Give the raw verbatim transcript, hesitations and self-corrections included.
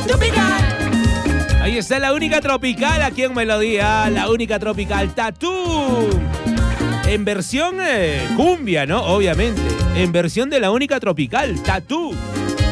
Ahí está la única tropical aquí en Melodía, la única tropical, Tatú. En versión eh, cumbia, ¿no? Obviamente. En versión de la única tropical, Tatú.